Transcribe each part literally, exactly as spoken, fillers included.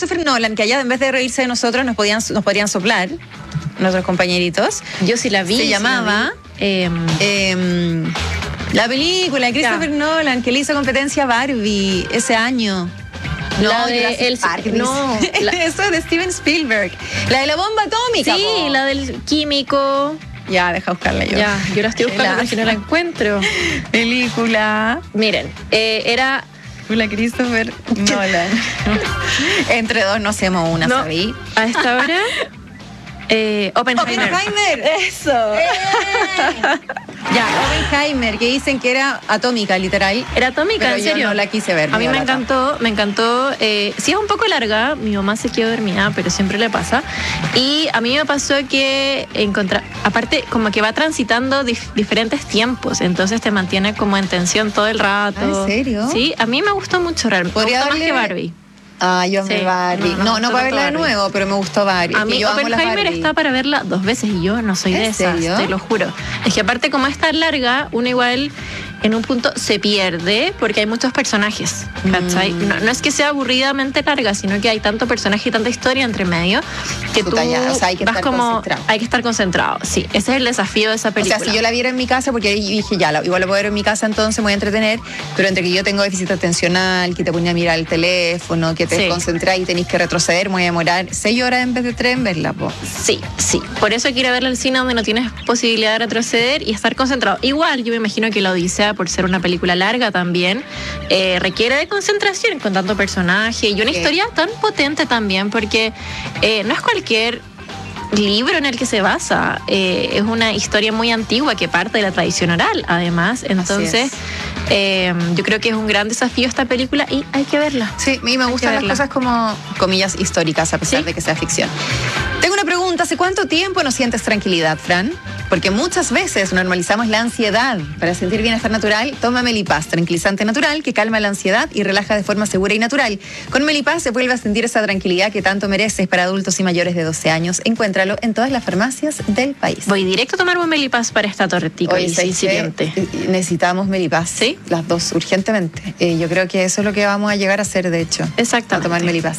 Christopher Nolan, que allá en vez de reírse de nosotros nos podían, nos podrían soplar nuestros compañeritos. Yo sí la vi. Se sí llamaba eh, eh, la película de Christopher ya. Nolan, que le hizo competencia a Barbie ese año. La de Jurassic el- Park, no, dice. la- Eso es de Steven Spielberg. La de la bomba atómica. Sí, po. la del químico. Ya, deja buscarla yo. Ya, yo la estoy buscando La porque no la encuentro. película. Miren, eh, era... La Christopher Nolan. Entre dos no hacemos una, No, ¿sabí? a esta hora... Eh, Oppenheimer. Oppenheimer. Eso. Ya, Oppenheimer, que dicen que era atómica, literal. Era atómica, Pero en yo serio. no la quise ver. A mí dio me lata. encantó, me encantó. Eh, sí es un poco larga, mi mamá se quedó dormida, pero siempre le pasa. Y a mí me pasó que encontrar, aparte como que va transitando dif- diferentes tiempos, entonces te mantiene como en tensión todo el rato. Ah, ¿en serio? Sí, a mí me gustó mucho realmente. Me Podría gustó más darle- que Barbie. Ah, yo amé Sí, Barbie. no, No, no, no, no para tanto verla de Barbie. nuevo, pero me gustó Barbie. A Es que mí yo amo las Oppenheimer Barbie. está para verla dos veces y yo no soy ¿En de esas, serio? te lo juro. Es que aparte como es tan larga, uno igual en un punto se pierde porque hay muchos personajes, ¿cachai? Mm. No, no es que sea aburridamente larga, sino que hay tanto personaje y tanta historia entre medio que Puta, tú ya, o sea, hay que vas estar como... concentrado. Hay que estar concentrado, sí. Ese es el desafío de esa O película. sea, si yo la viera en mi casa, porque ahí dije, ya, la- igual la puedo ver en mi casa, entonces me voy a entretener, pero entre que yo tengo déficit atencional, que te ponía a mirar el teléfono, que te Sí. desconcentrás y tenés que retroceder, me voy a demorar seis horas en vez de tres en verla, po. Sí, sí. Por eso hay que ir a verla al cine donde no tienes posibilidad de retroceder y estar concentrado. Igual, yo me imagino que La Odisea, por ser una película larga también, eh, requiere de concentración con tanto personaje y una Sí. historia tan potente también, porque eh, no es cualquier libro en el que se basa. Eh, es una historia muy antigua que parte de la tradición oral, además. Entonces, es. eh, yo creo que es un gran desafío esta película y hay que verla. Sí, a mí me gustan las verla. cosas como, comillas, históricas, a pesar Sí. de que sea ficción. Tengo una pregunta, ¿hace cuánto tiempo no sientes tranquilidad, Fran? Porque muchas veces normalizamos la ansiedad. Para sentir bienestar natural, toma Melipaz, tranquilizante natural que calma la ansiedad y relaja de forma segura y natural. Con Melipaz se vuelve a sentir esa tranquilidad que tanto mereces para adultos y mayores de doce años. Encuéntralo en todas las farmacias del país. Voy directo a tomar un Melipaz para esta torretica Oye, ¿sabes incipiente. qué? Necesitamos Melipaz. ¿Sí? Las dos, urgentemente. Eh, yo creo que eso es lo que vamos a llegar a hacer, de hecho. Exactamente. A tomar Melipaz.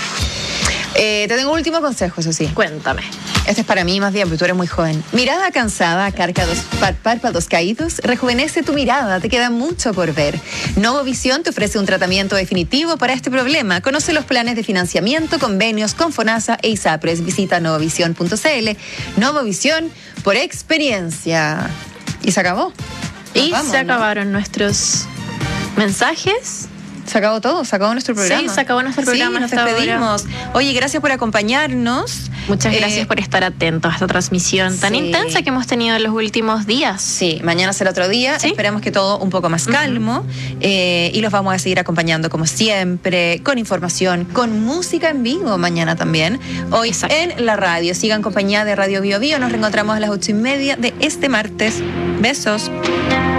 Eh, te tengo un último consejo, eso sí. Cuéntame. Este es para mí más bien, porque tú eres muy joven. Mirada cansada, cárpados, pár- párpados caídos, rejuvenece tu mirada, te queda mucho por ver. Novovisión te ofrece un tratamiento definitivo para este problema. Conoce los planes de financiamiento, convenios con FONASA e ISAPRES. Visita novovisión punto c l. Novovisión por experiencia. Y se acabó. Nos Y vamos, se ¿no? acabaron nuestros mensajes. Se acabó todo, se acabó nuestro programa. Sí, se acabó nuestro programa Sí, nos hasta ahora. despedimos. Oye, gracias por acompañarnos. Muchas Eh, gracias por estar atentos a esta transmisión tan sí. intensa que hemos tenido en los últimos días. Sí, mañana será otro día. ¿Sí? Esperamos que todo un poco más calmo. eh, y los vamos a seguir acompañando como siempre, con información, con música en vivo mañana también. Hoy Exacto. en la radio. Sigan compañía de Radio Bio Bio. Nos reencontramos a las ocho y media de este martes. Besos.